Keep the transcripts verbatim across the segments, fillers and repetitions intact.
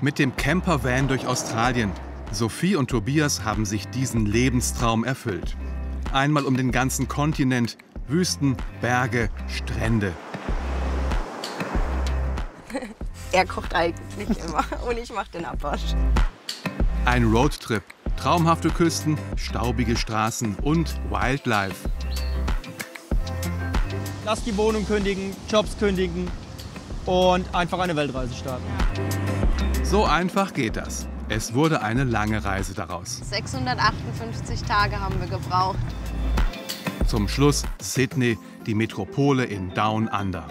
Mit dem Campervan durch Australien. Sophie und Tobias haben sich diesen Lebenstraum erfüllt. Einmal um den ganzen Kontinent, Wüsten, Berge, Strände. Er kocht eigentlich immer und ich mache den Abwasch. Ein Roadtrip, traumhafte Küsten, staubige Straßen und Wildlife. Lass die Wohnung kündigen, Jobs kündigen und einfach eine Weltreise starten. So einfach geht das. Es wurde eine lange Reise daraus. sechshundertachtundfünfzig Tage haben wir gebraucht. Zum Schluss Sydney, die Metropole in Down Under.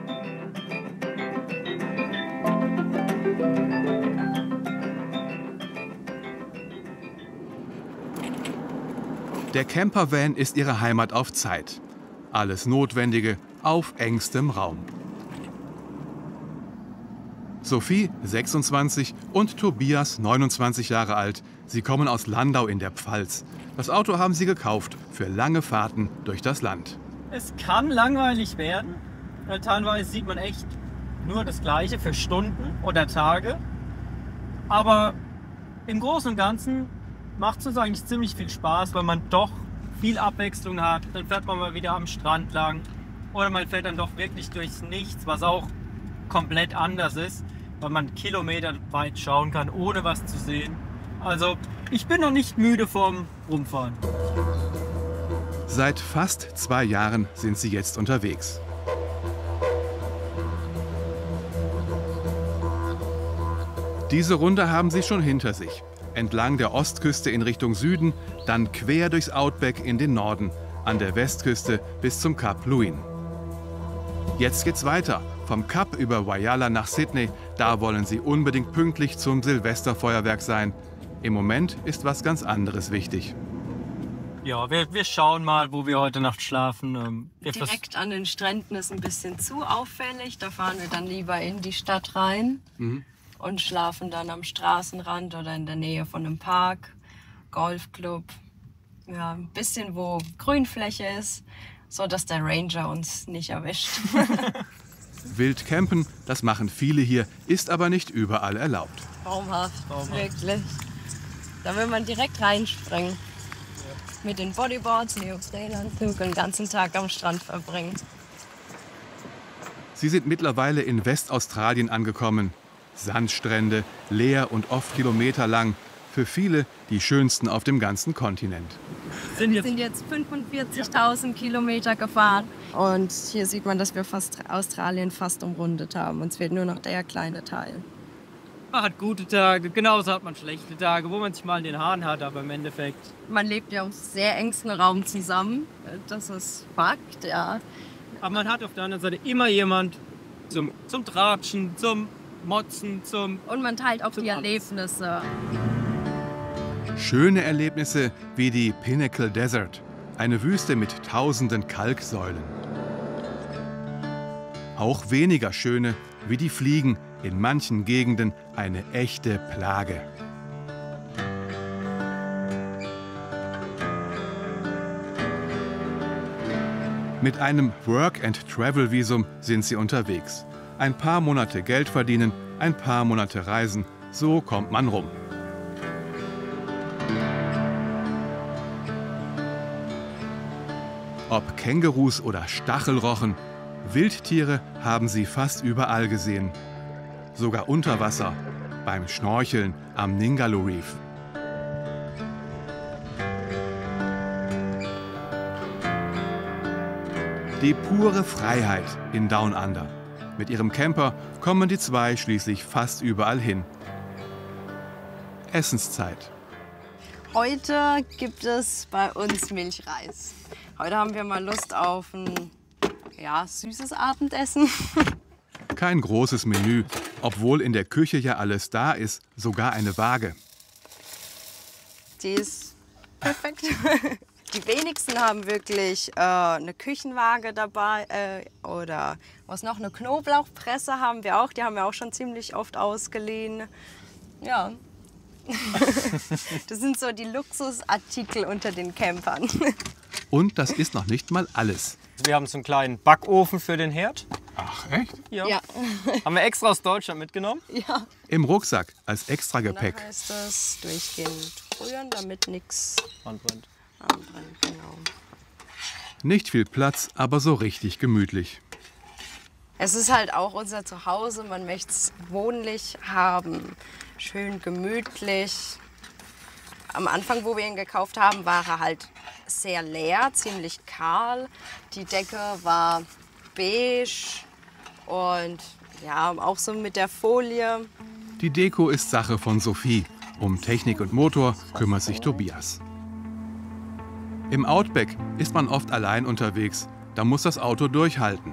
Der Campervan ist ihre Heimat auf Zeit. Alles Notwendige auf engstem Raum. Sophie, sechsundzwanzig, und Tobias, neunundzwanzig Jahre alt. Sie kommen aus Landau in der Pfalz. Das Auto haben sie gekauft für lange Fahrten durch das Land. Es kann langweilig werden, weil teilweise sieht man echt nur das Gleiche für Stunden oder Tage. Aber im Großen und Ganzen macht es uns eigentlich ziemlich viel Spaß, weil man doch viel Abwechslung hat. Dann fährt man mal wieder am Strand lang oder man fährt dann doch wirklich durchs Nichts, was auch komplett anders ist, weil man kilometerweit schauen kann, ohne was zu sehen. Also ich bin noch nicht müde vom Rumfahren. Seit fast zwei Jahren sind sie jetzt unterwegs. Diese Runde haben sie schon hinter sich. Entlang der Ostküste in Richtung Süden, dann quer durchs Outback in den Norden, an der Westküste bis zum Kap Lewin. Jetzt geht's weiter. Vom Kap über Whyalla nach Sydney, da wollen sie unbedingt pünktlich zum Silvesterfeuerwerk sein. Im Moment ist was ganz anderes wichtig. Ja, wir, wir schauen mal, wo wir heute Nacht schlafen. Wir Direkt an den Stränden ist ein bisschen zu auffällig. Da fahren wir dann lieber in die Stadt rein mhm. und schlafen dann am Straßenrand oder in der Nähe von einem Park, Golfclub. Ja, ein bisschen, wo Grünfläche ist, so dass der Ranger uns nicht erwischt. Wild campen, das machen viele hier, ist aber nicht überall erlaubt. Traumhaft, wirklich. Da will man direkt reinspringen. Ja. Mit den Bodyboards, Neoprenanzug, den ganzen Tag am Strand verbringen. Sie sind mittlerweile in Westaustralien angekommen. Sandstrände, leer und oft kilometerlang. Für viele die schönsten auf dem ganzen Kontinent. Wir sind jetzt fünfundvierzigtausend Kilometer gefahren. Und hier sieht man, dass wir fast Australien fast umrundet haben. Uns fehlt nur noch der kleine Teil. Man hat gute Tage, genauso hat man schlechte Tage, wo man sich mal in den Haaren hat, aber im Endeffekt. Man lebt ja auf sehr engstem Raum zusammen. Das ist Fakt, ja. Aber man hat auf der anderen Seite immer jemand zum, zum Tratschen, zum Motzen, zum... Und man teilt auch die Erlebnisse. Schöne Erlebnisse wie die Pinnacle Desert, eine Wüste mit tausenden Kalksäulen. Auch weniger schöne wie die Fliegen, in manchen Gegenden eine echte Plage. Mit einem Work-and-Travel-Visum sind sie unterwegs. Ein paar Monate Geld verdienen, ein paar Monate reisen, so kommt man rum. Ob Kängurus oder Stachelrochen, Wildtiere haben sie fast überall gesehen. Sogar unter Wasser, beim Schnorcheln am Ningaloo Reef. Die pure Freiheit in Down Under. Mit ihrem Camper kommen die zwei schließlich fast überall hin. Essenszeit. Heute gibt es bei uns Milchreis. Heute haben wir mal Lust auf ein ja, süßes Abendessen. Kein großes Menü, obwohl in der Küche ja alles da ist, sogar eine Waage. Die ist perfekt. Die wenigsten haben wirklich äh, eine Küchenwaage dabei äh, oder was noch, eine Knoblauchpresse haben wir auch. Die haben wir auch schon ziemlich oft ausgeliehen. Ja. Das sind so die Luxusartikel unter den Campern. Und das ist noch nicht mal alles. Wir haben so einen kleinen Backofen für den Herd. Ach, echt? Ja. Ja. Haben wir extra aus Deutschland mitgenommen? Ja. Im Rucksack als Und dann Extragepäck. heißt es durchgehend rühren, damit nichts Anbrennt. anbrennt. Genau. Nicht viel Platz, aber so richtig gemütlich. Es ist halt auch unser Zuhause. Man möchte es wohnlich haben, schön gemütlich. Am Anfang, wo wir ihn gekauft haben, war er halt sehr leer, ziemlich kahl. Die Decke war beige und ja, auch so mit der Folie. Die Deko ist Sache von Sophie. Um Technik und Motor kümmert sich Tobias. Im Outback ist man oft allein unterwegs. Da muss das Auto durchhalten.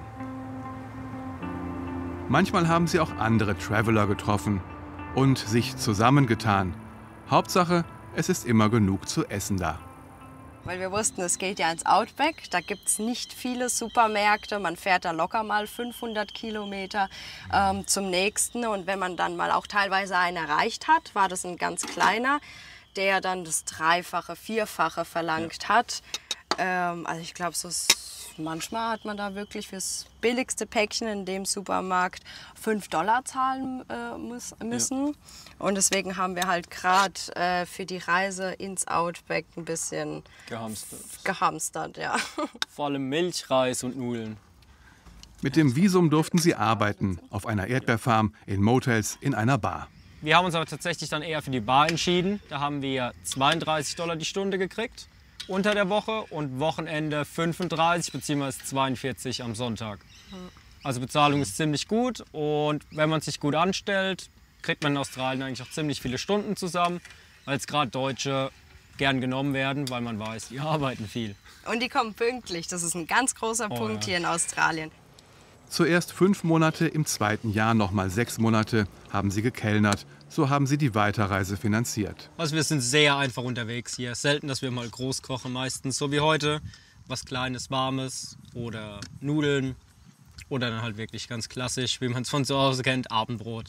Manchmal haben sie auch andere Traveler getroffen und sich zusammengetan. Hauptsache, es ist immer genug zu essen da. Weil wir wussten, es geht ja ins Outback. Da gibt es nicht viele Supermärkte. Man fährt da locker mal fünfhundert Kilometer ähm, zum nächsten. Und wenn man dann mal auch teilweise einen erreicht hat, war das ein ganz kleiner, der dann das Dreifache, Vierfache verlangt hat. Ähm, also ich glaube, so ist, manchmal hat man da wirklich fürs billigste Päckchen in dem Supermarkt fünf Dollar zahlen äh, muss, müssen. Ja. Und deswegen haben wir halt gerade äh, für die Reise ins Outback ein bisschen Gehamstert. gehamstert, ja. Vor allem Milch, Reis und Nudeln. Mit dem Visum durften sie arbeiten, auf einer Erdbeerfarm, in Motels, in einer Bar. Wir haben uns aber tatsächlich dann eher für die Bar entschieden. Da haben wir zweiunddreißig Dollar die Stunde gekriegt unter der Woche und Wochenende fünfunddreißig bzw. zweiundvierzig am Sonntag. Also Bezahlung ist ziemlich gut und wenn man sich gut anstellt, kriegt man in Australien eigentlich auch ziemlich viele Stunden zusammen, weil jetzt gerade Deutsche gern genommen werden, weil man weiß, die arbeiten viel. Und die kommen pünktlich. Das ist ein ganz großer Oh, Punkt ja. hier in Australien. Zuerst fünf Monate, im zweiten Jahr noch mal sechs Monate haben sie gekellnert. So haben sie die Weiterreise finanziert. Also wir sind sehr einfach unterwegs hier. Selten, dass wir mal groß kochen, meistens so wie heute. Was Kleines, Warmes oder Nudeln. Oder dann halt wirklich ganz klassisch, wie man es von zu Hause kennt, Abendbrot.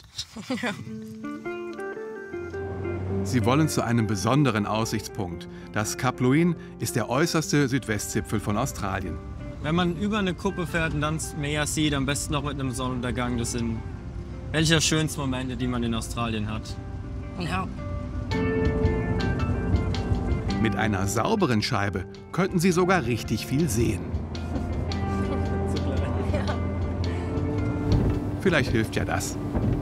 Sie wollen zu einem besonderen Aussichtspunkt. Das Kap Luin ist der äußerste Südwestzipfel von Australien. Wenn man über eine Kuppe fährt und dann das Meer sieht, am besten noch mit einem Sonnenuntergang, das sind welche der schönsten Momente, die man in Australien hat. Ja. Mit einer sauberen Scheibe könnten sie sogar richtig viel sehen. Vielleicht hilft ja das.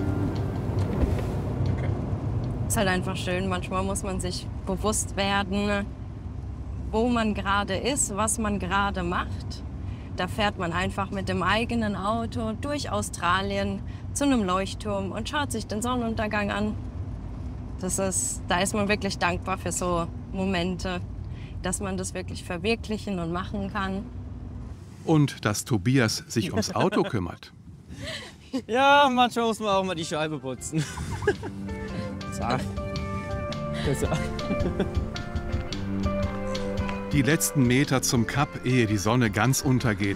Ist halt einfach schön. Manchmal muss man sich bewusst werden, wo man gerade ist, was man gerade macht. Da fährt man einfach mit dem eigenen Auto durch Australien zu einem Leuchtturm und schaut sich den Sonnenuntergang an. Das ist, da ist man wirklich dankbar für so Momente, dass man das wirklich verwirklichen und machen kann. Und dass Tobias sich ums Auto kümmert. Ja, manchmal muss man auch mal die Scheibe putzen. So. Die letzten Meter zum Kap, ehe die Sonne ganz untergeht.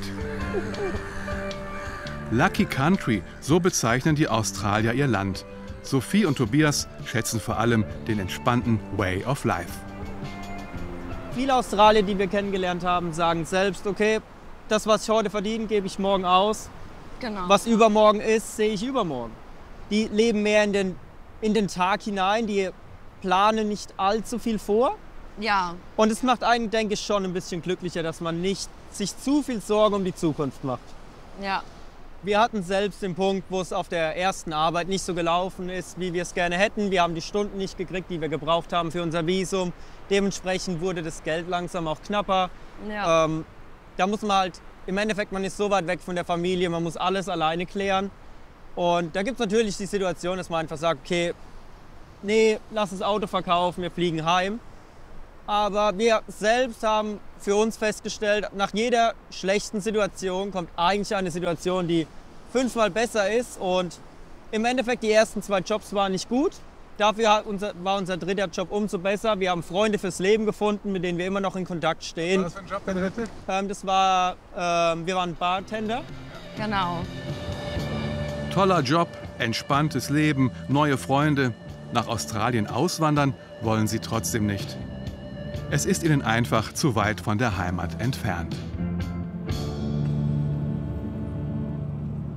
Lucky Country, so bezeichnen die Australier ihr Land. Sophie und Tobias schätzen vor allem den entspannten Way of Life. Viele Australier, die wir kennengelernt haben, sagen selbst, okay, das, was ich heute verdiene, gebe ich morgen aus. Genau. Was übermorgen ist, sehe ich übermorgen. Die leben mehr in den, in den Tag hinein, die planen nicht allzu viel vor. Ja. Und es macht einen, denke ich, schon ein bisschen glücklicher, dass man nicht sich zu viel Sorgen um die Zukunft macht. Ja. Wir hatten selbst den Punkt, wo es auf der ersten Arbeit nicht so gelaufen ist, wie wir es gerne hätten. Wir haben die Stunden nicht gekriegt, die wir gebraucht haben für unser Visum. Dementsprechend wurde das Geld langsam auch knapper. Ja. Ähm, da muss man halt, im Endeffekt, man ist so weit weg von der Familie, man muss alles alleine klären. Und da gibt es natürlich die Situation, dass man einfach sagt, okay, nee, lass das Auto verkaufen, wir fliegen heim. Aber wir selbst haben für uns festgestellt, nach jeder schlechten Situation kommt eigentlich eine Situation, die fünfmal besser ist. Und im Endeffekt, die ersten zwei Jobs waren nicht gut. Dafür hat unser, war unser dritter Job umso besser. Wir haben Freunde fürs Leben gefunden, mit denen wir immer noch in Kontakt stehen. Was für ein Job, der dritte? Ähm, das war, ähm, wir waren Bartender. Genau. Toller Job, entspanntes Leben, neue Freunde. Nach Australien auswandern wollen sie trotzdem nicht. Es ist ihnen einfach zu weit von der Heimat entfernt.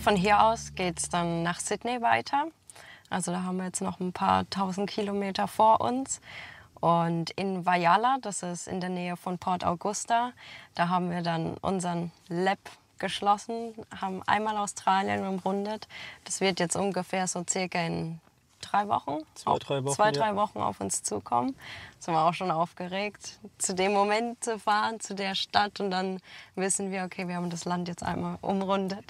Von hier aus geht es dann nach Sydney weiter. Also da haben wir jetzt noch ein paar tausend Kilometer vor uns. Und in Whyalla, das ist in der Nähe von Port Augusta, da haben wir dann unseren Lab geschlossen, haben einmal Australien umrundet. Das wird jetzt ungefähr so circa in drei Wochen, zwei, drei Wochen, zwei, drei ja. Wochen auf uns zukommen. Sind wir auch schon aufgeregt, zu dem Moment zu fahren, zu der Stadt. Und dann wissen wir, okay, wir haben das Land jetzt einmal umrundet.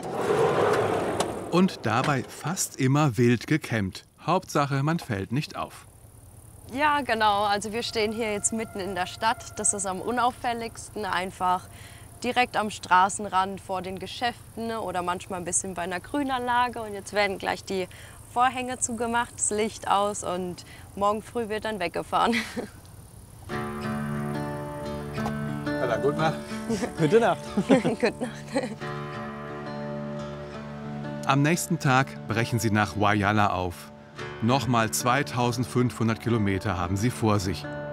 Und dabei fast immer wild gecampt. Hauptsache, man fällt nicht auf. Ja, genau. Also wir stehen hier jetzt mitten in der Stadt. Das ist am unauffälligsten, einfach direkt am Straßenrand vor den Geschäften oder manchmal ein bisschen bei einer Grünanlage. Und jetzt werden gleich die Vorhänge zugemacht, das Licht aus und morgen früh wird dann weggefahren. Hallo, gute Nacht. Gute Nacht. Gute Nacht. Am nächsten Tag brechen sie nach Whyalla auf. Nochmal zweitausendfünfhundert Kilometer haben sie vor sich.